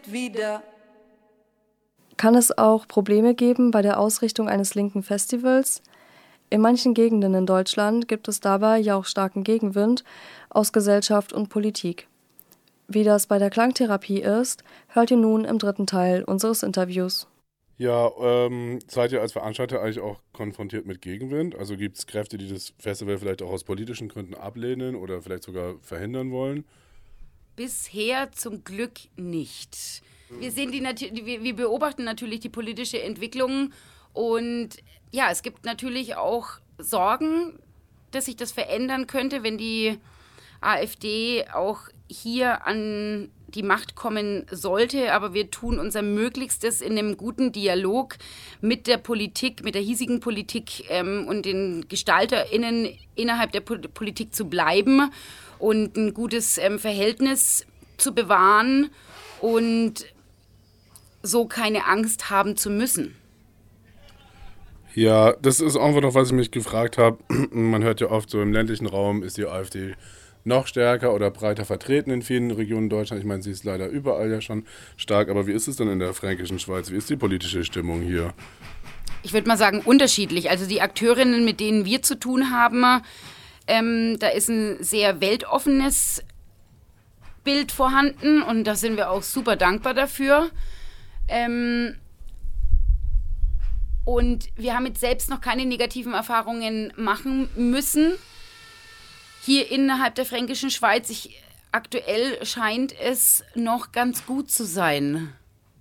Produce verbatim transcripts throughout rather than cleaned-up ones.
Wieder. Kann es auch Probleme geben bei der Ausrichtung eines linken Festivals? In manchen Gegenden in Deutschland gibt es dabei ja auch starken Gegenwind aus Gesellschaft und Politik. Wie das bei der Klangtherapie ist, hört ihr nun im dritten Teil unseres Interviews. Ja, ähm, seid ihr als Veranstalter eigentlich auch konfrontiert mit Gegenwind? Also gibt es Kräfte, die das Festival vielleicht auch aus politischen Gründen ablehnen oder vielleicht sogar verhindern wollen? Bisher zum Glück nicht. Wir, sehen die natu- wir, wir beobachten natürlich die politische Entwicklung und ja, es gibt natürlich auch Sorgen, dass sich das verändern könnte, wenn die AfD auch hier an die Macht kommen sollte. Aber wir tun unser Möglichstes in einem guten Dialog mit der Politik, mit der hiesigen Politik ähm, und den GestalterInnen innerhalb der Pol- Politik zu bleiben und ein gutes ähm, Verhältnis zu bewahren und so keine Angst haben zu müssen. Ja, das ist einfach noch, was ich mich gefragt habe. Man hört ja oft so, im ländlichen Raum ist die AfD noch stärker oder breiter vertreten in vielen Regionen Deutschlands. Ich meine, sie ist leider überall ja schon stark, aber wie ist es denn in der fränkischen Schweiz? Wie ist die politische Stimmung hier? Ich würde mal sagen, unterschiedlich. Also die Akteurinnen, mit denen wir zu tun haben, ähm, da ist ein sehr weltoffenes Bild vorhanden und da sind wir auch super dankbar dafür. Ähm, und wir haben jetzt selbst noch keine negativen Erfahrungen machen müssen. Hier innerhalb der fränkischen Schweiz, ich, aktuell scheint es noch ganz gut zu sein.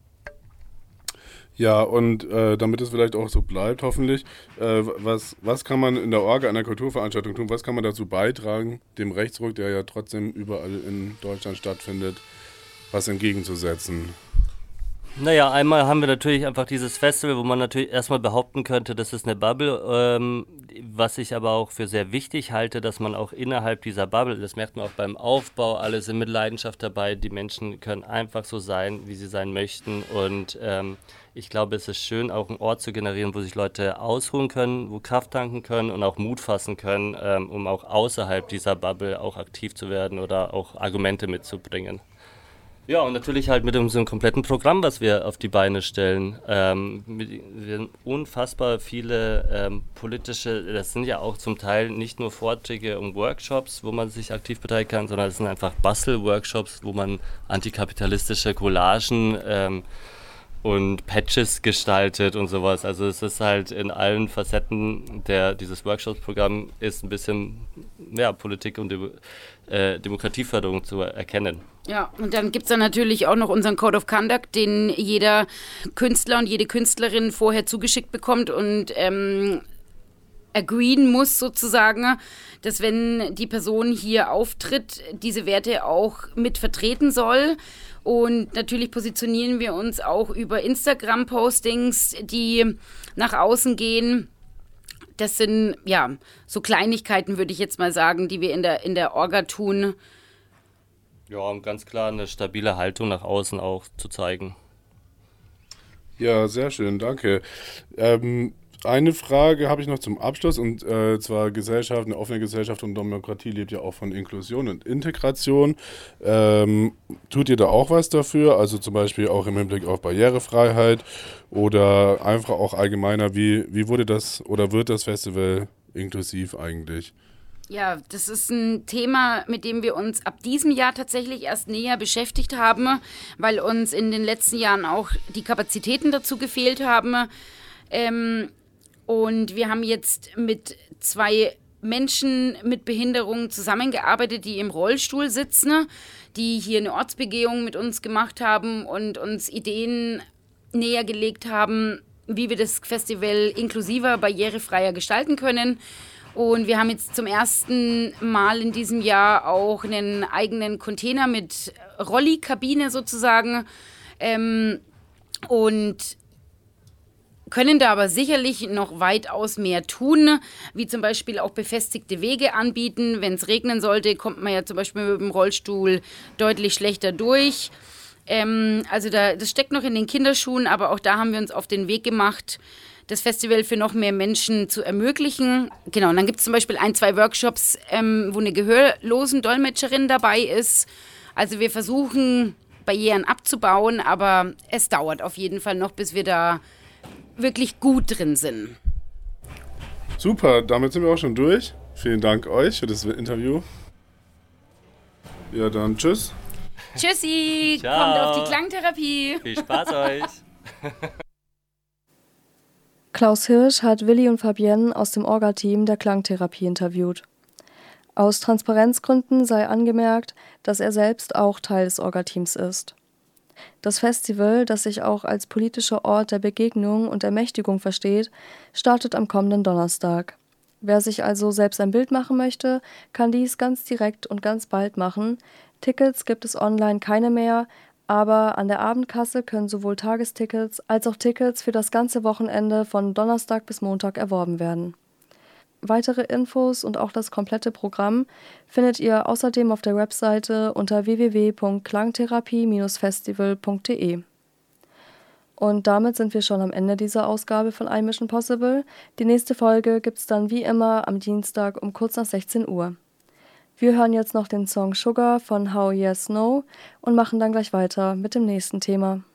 Ja, und äh, damit es vielleicht auch so bleibt, hoffentlich, äh, was, was kann man in der Orga einer Kulturveranstaltung tun? Was kann man dazu beitragen, dem Rechtsruck, der ja trotzdem überall in Deutschland stattfindet, was entgegenzusetzen? Naja, einmal haben wir natürlich einfach dieses Festival, wo man natürlich erstmal behaupten könnte, das ist eine Bubble, ähm, was ich aber auch für sehr wichtig halte, dass man auch innerhalb dieser Bubble, das merkt man auch beim Aufbau, alle sind mit Leidenschaft dabei, die Menschen können einfach so sein, wie sie sein möchten und ähm, ich glaube, es ist schön, auch einen Ort zu generieren, wo sich Leute ausruhen können, wo Kraft tanken können und auch Mut fassen können, ähm, um auch außerhalb dieser Bubble auch aktiv zu werden oder auch Argumente mitzubringen. Ja, und natürlich halt mit unserem kompletten Programm, was wir auf die Beine stellen. Ähm, wir haben unfassbar viele ähm, politische, das sind ja auch zum Teil nicht nur Vorträge und Workshops, wo man sich aktiv beteiligen kann, sondern es sind einfach Bastel-Workshops, wo man antikapitalistische Collagen ähm, und Patches gestaltet und sowas. Also es ist halt in allen Facetten der dieses Workshops-Programm ist ein bisschen ja, Politik und Dem- äh, Demokratieförderung zu erkennen. Ja, und dann gibt es dann natürlich auch noch unseren Code of Conduct, den jeder Künstler und jede Künstlerin vorher zugeschickt bekommt und ähm, agreeen muss sozusagen, dass wenn die Person hier auftritt, diese Werte auch mit vertreten soll. Und natürlich positionieren wir uns auch über Instagram-Postings, die nach außen gehen. Das sind ja so Kleinigkeiten, würde ich jetzt mal sagen, die wir in der, in der Orga tun. Ja, um ganz klar eine stabile Haltung nach außen auch zu zeigen. Ja, sehr schön, danke. Ähm, eine Frage habe ich noch zum Abschluss und äh, zwar Gesellschaft, eine offene Gesellschaft und Demokratie lebt ja auch von Inklusion und Integration. Ähm, tut ihr da auch was dafür? Also zum Beispiel auch im Hinblick auf Barrierefreiheit oder einfach auch allgemeiner, wie, wie wurde das oder wird das Festival inklusiv eigentlich? Ja, das ist ein Thema, mit dem wir uns ab diesem Jahr tatsächlich erst näher beschäftigt haben, weil uns in den letzten Jahren auch die Kapazitäten dazu gefehlt haben. Ähm, und wir haben jetzt mit zwei Menschen mit Behinderung zusammengearbeitet, die im Rollstuhl sitzen, die hier eine Ortsbegehung mit uns gemacht haben und uns Ideen näher gelegt haben, wie wir das Festival inklusiver, barrierefreier gestalten können. Und wir haben jetzt zum ersten Mal in diesem Jahr auch einen eigenen Container mit Rolli-Kabine sozusagen ähm, und können da aber sicherlich noch weitaus mehr tun, wie zum Beispiel auch befestigte Wege anbieten. Wenn es regnen sollte, kommt man ja zum Beispiel mit dem Rollstuhl deutlich schlechter durch. Ähm, also da, das steckt noch in den Kinderschuhen, aber auch da haben wir uns auf den Weg gemacht, das Festival für noch mehr Menschen zu ermöglichen. Genau, und dann gibt es zum Beispiel ein, zwei Workshops, ähm, wo eine gehörlosen Dolmetscherin dabei ist. Also wir versuchen Barrieren abzubauen, aber es dauert auf jeden Fall noch, bis wir da wirklich gut drin sind. Super, damit sind wir auch schon durch. Vielen Dank euch für das Interview. Ja, dann tschüss. Tschüssi, Ciao. kommt auf die Klangtherapie. Viel Spaß euch. Klaus Hirsch hat Willi und Fabienne aus dem Orga-Team der Klangtherapie interviewt. Aus Transparenzgründen sei angemerkt, dass er selbst auch Teil des Orga-Teams ist. Das Festival, das sich auch als politischer Ort der Begegnung und Ermächtigung versteht, startet am kommenden Donnerstag. Wer sich also selbst ein Bild machen möchte, kann dies ganz direkt und ganz bald machen. Tickets gibt es online keine mehr, aber an der Abendkasse können sowohl Tagestickets als auch Tickets für das ganze Wochenende von Donnerstag bis Montag erworben werden. Weitere Infos und auch das komplette Programm findet ihr außerdem auf der Webseite unter w w w punkt klangtherapie Bindestrich festival punkt d e. Und damit sind wir schon am Ende dieser Ausgabe von iMission Possible. Die nächste Folge gibt's dann wie immer am Dienstag um kurz nach sechzehn Uhr. Wir hören jetzt noch den Song Sugar von How Yes No und machen dann gleich weiter mit dem nächsten Thema.